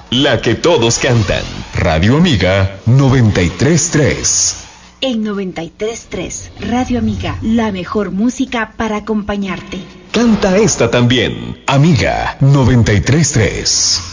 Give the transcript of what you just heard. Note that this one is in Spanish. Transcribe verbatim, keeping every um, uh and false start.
La que todos cantan. Radio Amiga noventa y tres punto tres. En noventa y tres punto tres, Radio Amiga, la mejor música para acompañarte. Canta esta también. Amiga noventa y tres punto tres.